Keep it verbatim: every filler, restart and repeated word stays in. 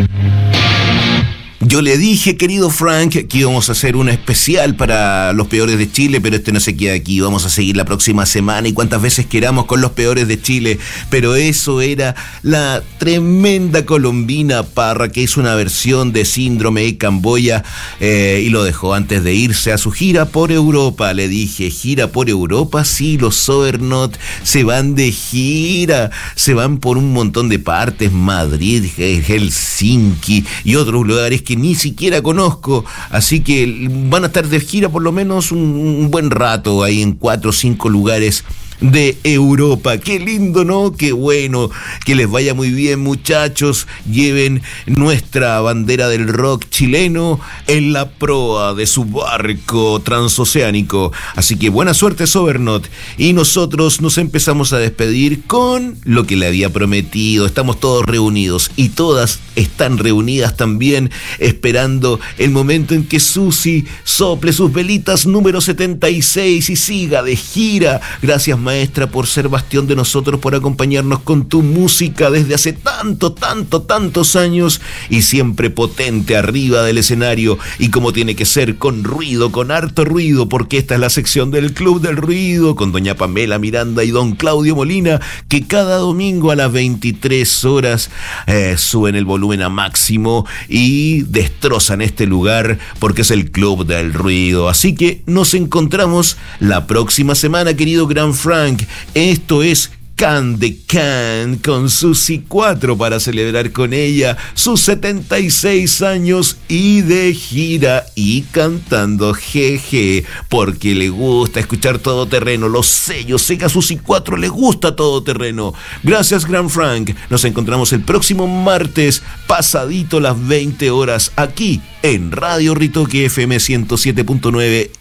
Yo le dije, querido Frank, que íbamos a hacer una especial para los peores de Chile, pero este no se queda aquí. Vamos a seguir la próxima semana y cuantas veces queramos con los peores de Chile. Pero eso era la tremenda Colombina Parra, que hizo una versión de Síndrome de Camboya eh, y lo dejó antes de irse a su gira por Europa. Le dije, gira por Europa, sí, los Sobernot se van de gira, se van por un montón de partes, Madrid, Helsinki y otros lugares que ni siquiera conozco, así que van a estar de gira por lo menos un, un buen rato ahí en cuatro o cinco lugares de Europa. Qué lindo, ¿no? Qué bueno, que les vaya muy bien, muchachos. Lleven nuestra bandera del rock chileno en la proa de su barco transoceánico. Así que buena suerte, Sobernot. Y nosotros nos empezamos a despedir con lo que le había prometido. Estamos todos reunidos y todas están reunidas también, esperando el momento en que Susi sople sus velitas número setenta y seis y siga de gira. Gracias, maestra, por ser bastión de nosotros, por acompañarnos con tu música desde hace tanto, tanto, tantos años y siempre potente arriba del escenario y como tiene que ser, con ruido, con harto ruido, porque esta es la sección del Club del Ruido con doña Pamela Miranda y don Claudio Molina, que cada domingo a las veintitrés horas eh, suben el volumen a máximo y destrozan este lugar porque es el Club del Ruido. Así que nos encontramos la próxima semana, querido Gran Frank. Esto es Can de Can con Susi cuatro para celebrar con ella sus setenta y seis años y de gira y cantando jeje, porque le gusta escuchar Todo Terreno. Lo sé, yo sé que a Susi cuatro le gusta Todo Terreno. Gracias, Gran Frank. Nos encontramos el próximo martes, pasadito las veinte horas, aquí en Radio Ritoque F M ciento siete punto nueve.